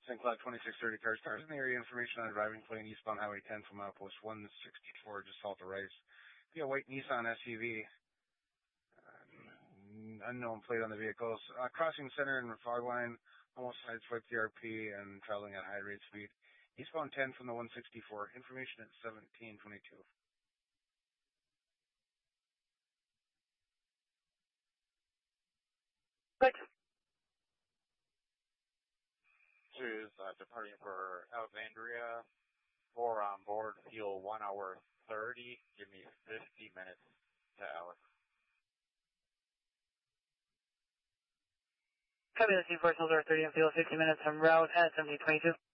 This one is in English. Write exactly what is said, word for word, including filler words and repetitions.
Saint Cloud twenty-six thirty car stars in the area. Information on driving plane eastbound Highway ten from outpost one sixty-four just south of Rice. Be a white Nissan S U V. Uh, unknown plate on the vehicles. Uh, crossing center and fog line. Almost sideswiped the R P and traveling at high rate speed. Eastbound ten from the one sixty-four. Information at seventeen twenty-two. Good. Choose uh, departing for Alexandria. Four on board. Fuel one hour thirty. Give me fifty minutes to Alex. Copy the C four, Silver thirty and fuel fifty minutes from route at seventeen twenty-two.